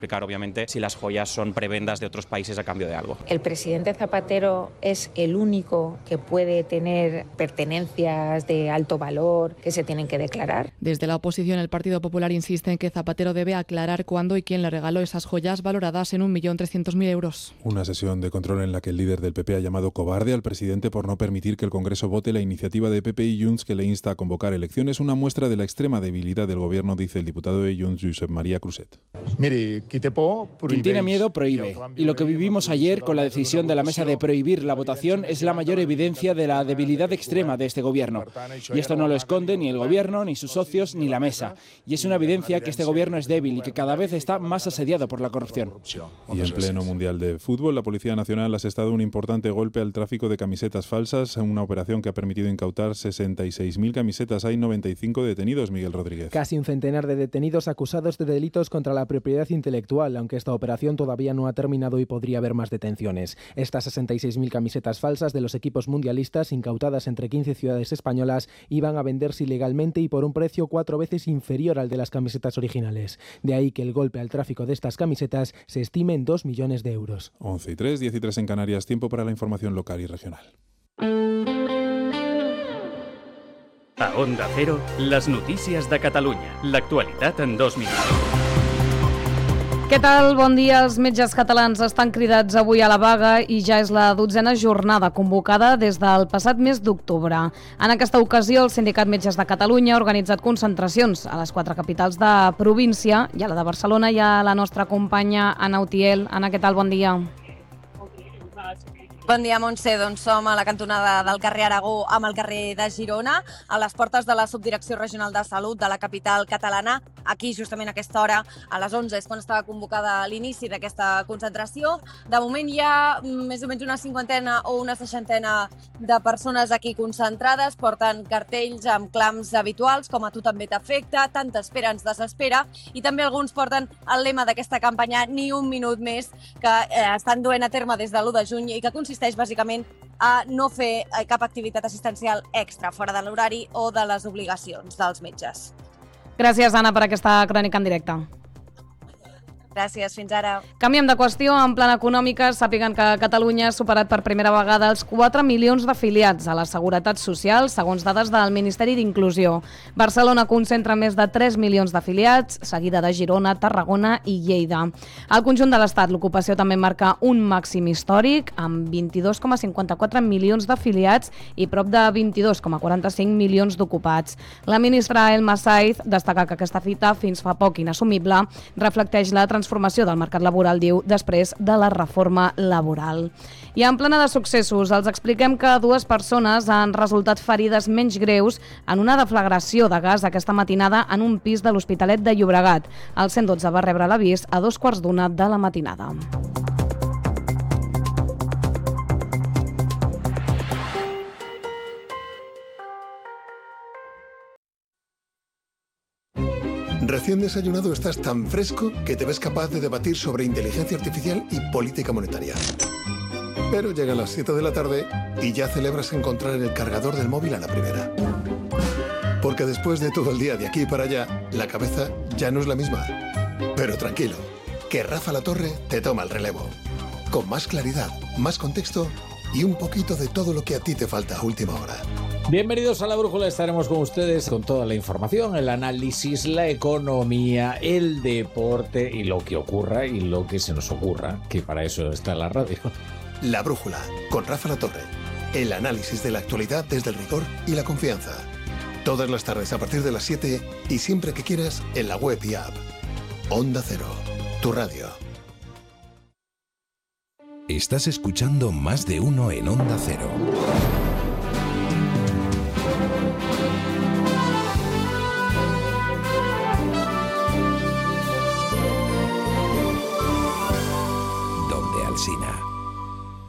Explicar, obviamente, si las joyas son prebendas de otros países a cambio de algo. ¿El presidente Zapatero es el único que puede tener pertenencias de alto valor que se tienen que declarar? Desde la oposición, el Partido Popular insiste en que Zapatero debe aclarar cuándo y quién le regaló esas joyas valoradas en 1.300.000 euros. Una sesión de control en la que el líder del PP ha llamado cobarde al presidente por no permitir que el Congreso vote la iniciativa de PP y Junts que le insta a convocar elecciones. Una muestra de la extrema debilidad del gobierno, dice el diputado de Junts, Josep María Cruzet. Mire, quien tiene miedo prohíbe. Y lo que vivimos ayer con la decisión de la mesa de prohibir la votación es la mayor evidencia de la debilidad extrema de este gobierno. Y esto no lo esconde ni el gobierno, ni sus socios, ni la mesa. Y es una evidencia que este gobierno es débil y que cada vez está más asediado por la corrupción. Y en pleno Mundial de Fútbol, la Policía Nacional ha asestado un importante golpe al tráfico de camisetas falsas, una operación que ha permitido incautar 66.000 camisetas. Hay 95 detenidos, Miguel Rodríguez. Casi un centenar de detenidos acusados de delitos contra la propiedad intelectual, aunque esta operación todavía no ha terminado y podría haber más detenciones. Estas 66.000 camisetas falsas de los equipos mundialistas, incautadas entre 15 ciudades españolas, iban a venderse ilegalmente y por un precio 4 veces inferior al de las camisetas originales. De ahí que el golpe al tráfico de estas camisetas se estime en 2 millones de euros. 11:03, 10:03 en Canarias. Tiempo para la información local y regional. A Onda Cero, les notícies de Catalunya. L'actualitat en 2 minuts. Què tal? Bon dia. Els metges catalans estan cridats avui a la vaga i ja és la 12a jornada convocada des del passat mes d'octubre. En aquesta ocasió, el Sindicat Metges de Catalunya ha organitzat concentracions a les 4 capitals de província i a la de Barcelona hi ha la nostra companya Anna Utiel. Anna, què tal? Bon dia. Bon dia, Montse. Doncs som a la cantonada del carrer Aragó amb el carrer de Girona, a les portes de la Subdirecció Regional de Salut de la capital catalana. Aquí, justament a aquesta hora, a les 11, és quan estava convocada l'inici d'aquesta concentració. De moment hi ha més o menys una 50 o una 60 de persones aquí concentrades, porten cartells amb clams habituals, com a tu també t'afecta, tanta espera ens desespera, i també alguns porten el lema d'aquesta campanya Ni un minut més, que estan duent a terme des de l'1 de juny i que consisteix bàsicament a no fer cap activitat assistencial extra, fora de l'horari o de les obligacions dels metges. Gràcies, Anna, per aquesta crònica en directe. Gràcies, fins ara. Canviem de qüestió. En plan econòmica, sàpiguen que Catalunya ha superat per primera vegada els 4 milions d'afiliats a la Seguretat Social, segons dades del Ministeri d'Inclusió. Barcelona concentra més de 3 milions d'afiliats, seguida de Girona, Tarragona i Lleida. Al conjunt de l'Estat, l'ocupació també marca un màxim històric, amb 22,54 milions d'afiliats i prop de 22,45 milions d'ocupats. La ministra Elma Saiz destaca que aquesta fita, fins fa poc inassumible, reflecteix la transformació del mercat laboral, diu, després de la reforma laboral. I en plena de successos, els expliquem que 2 persones han resultat ferides menys greus en una deflagració de gas aquesta matinada en un pis de l'Hospitalet de Llobregat. El 112 va rebre l'avís a 2:15 de la matinada. Recién desayunado estás tan fresco que te ves capaz de debatir sobre inteligencia artificial y política monetaria. Pero llegan las 7 de la tarde y ya celebras encontrar el cargador del móvil a la primera. Porque después de todo el día de aquí para allá, la cabeza ya no es la misma. Pero tranquilo, que Rafa La Torre te toma el relevo. Con más claridad, más contexto y un poquito de todo lo que a ti te falta a última hora. Bienvenidos a La Brújula, estaremos con ustedes con toda la información, el análisis, la economía, el deporte y lo que ocurra y lo que se nos ocurra, que para eso está la radio. La Brújula, con Rafa La Torre. El análisis de la actualidad desde el rigor y la confianza. Todas las tardes a partir de las 7 y siempre que quieras en la web y app. Onda Cero, tu radio. Estás escuchando Más de Uno en Onda Cero.